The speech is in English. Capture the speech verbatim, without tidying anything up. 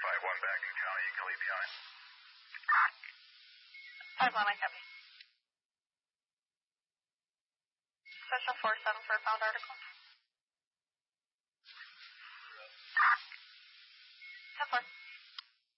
five one back in county. You can leave behind. five one, I copy. Session four seven for found article.